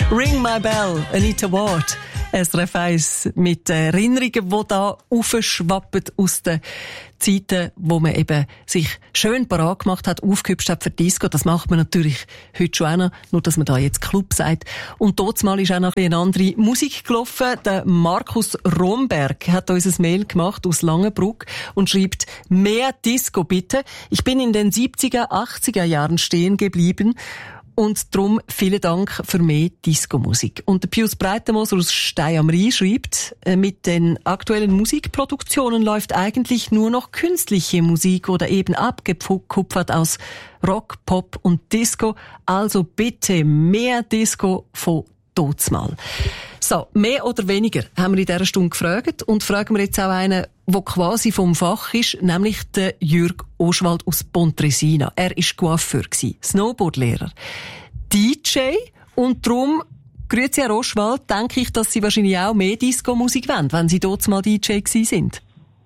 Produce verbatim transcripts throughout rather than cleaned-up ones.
Ring My Bell, Anita Ward. S R F eins mit Erinnerungen, die da aufschwappen aus den Zeiten, wo man eben sich schön parat gemacht hat, aufgehübscht hat für Disco. Das macht man natürlich heute schon auch noch, nur dass man da jetzt Club sagt. Und dort mal ist auch noch eine andere Musik gelaufen. Der Markus Romberg hat uns ein Mail gemacht aus Langenbruck und schreibt: Mehr Disco bitte. Ich bin in den siebziger, achtziger Jahren stehen geblieben. Und darum vielen Dank für mehr Disco-Musik. Und der Pius Breitenmoser aus Stein am Rhein schreibt, mit den aktuellen Musikproduktionen läuft eigentlich nur noch künstliche Musik oder eben abgekupfert aus Rock, Pop und Disco. Also bitte mehr Disco von Dotsmal. So, mehr oder weniger haben wir in dieser Stunde gefragt und fragen wir jetzt auch einen, der quasi vom Fach ist, nämlich der Jürg Oschwald aus Pontresina. Er war Coiffeur, Snowboardlehrer, D J und darum, grüezi Herr Oschwald, denke ich, dass Sie wahrscheinlich auch mehr Disco-Musik wollen, wenn Sie dort mal D J gewesen sind.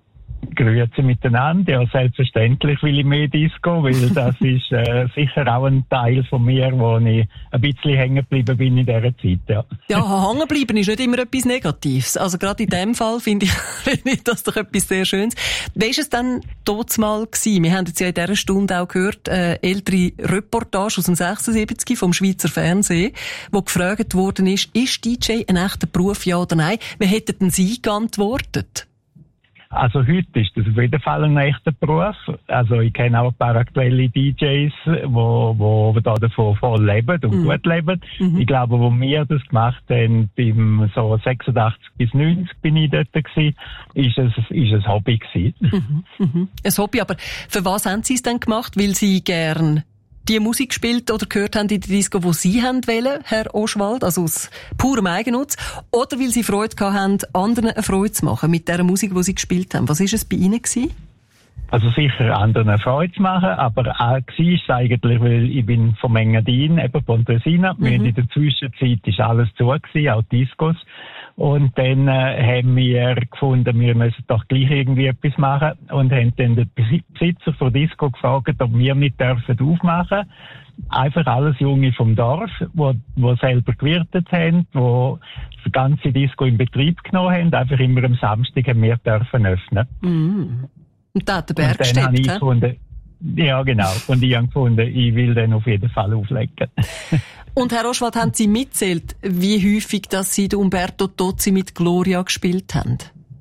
Grüezi miteinander. Ja, selbstverständlich will ich mehr Disco, weil das ist äh, sicher auch ein Teil von mir, wo ich ein bisschen hängen geblieben bin in dieser Zeit. Ja, ja, hängen bleiben ist nicht immer etwas Negatives. Also gerade in dem Fall finde ich, finde ich das doch etwas sehr Schönes. Wie war es denn dort mal gewesen? Wir haben jetzt ja in dieser Stunde auch gehört, äh, ältere Reportage aus dem sechsundsiebzig vom Schweizer Fernsehen, wo gefragt worden ist, ist D J ein echter Beruf, ja oder nein? Wie hätten denn Sie geantwortet? Also heute ist das auf jeden Fall ein echter Beruf. Also ich kenne auch ein paar aktuelle D Js, wo, wo da davon voll leben und mm. gut leben. Mm-hmm. Ich glaube, wo wir das gemacht haben, beim so sechsundachtzig bis neunzig bin ich dort gewesen, ist es, ist es Hobby gewesen. Mm-hmm. Mm-hmm. Ein Hobby, aber für was haben Sie es denn gemacht? Weil Sie gern die Musik gespielt oder gehört haben in der Disco, die Sie haben wollen, Herr Oschwald, also aus purem Eigennutz, oder weil Sie Freude gehabt haben, anderen eine Freude zu machen mit der Musik, die Sie gespielt haben? Was war es bei Ihnen gewesen? Also sicher anderen Freude zu machen, aber auch war es eigentlich, weil ich bin vom Engadin, eben Pontresina, mhm. in der Zwischenzeit ist alles zu gewesen, auch Discos. Und dann äh, haben wir gefunden, wir müssen doch gleich irgendwie etwas machen und haben dann den Besitzer von Disco gefragt, ob wir nicht dürfen aufmachen. Einfach alles Junge vom Dorf, wo, wo selber gewirtet haben, wo das ganze Disco in Betrieb genommen haben. Einfach immer am Samstag haben wir dürfen öffnen. Mm. Und da hat der Berg gesteckt, habe ich gefunden, ja, genau. Und ich habe gefunden, ich will den auf jeden Fall auflegen. Und Herr Oschwald, haben Sie mitzählt, wie häufig, dass Sie Umberto Tozzi mit Gloria gespielt haben?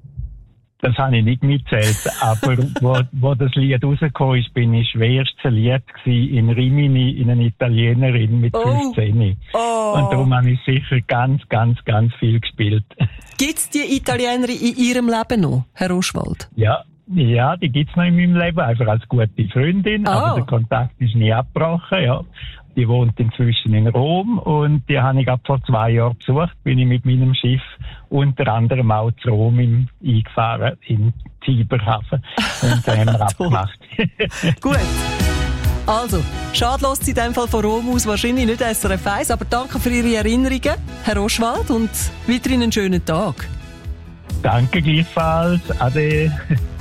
Das habe ich nicht mitzählt, aber wo, wo das Lied rausgekommen ist, bin ich schwerst verliebt gewesen in Rimini, in eine Italienerin mit oh. fünfzehn. Oh. Und darum habe ich sicher ganz, ganz, ganz viel gespielt. Gibt es die Italienerin in Ihrem Leben noch, Herr Oschwald? Ja. Ja, die gibt's noch in meinem Leben, einfach als gute Freundin, oh. aber der Kontakt ist nie abgebrochen, ja. Die wohnt inzwischen in Rom und die habe ich ab vor zwei Jahren besucht, bin ich mit meinem Schiff unter anderem auch zu Rom im, eingefahren, in Tiberhafen, und da haben wir abgemacht. Gut. Also, schade lässt in dem Fall von Rom aus wahrscheinlich nicht S R F eins, aber danke für Ihre Erinnerungen, Herr Oschwald, und weiterhin einen schönen Tag. Danke gleichfalls. Ade.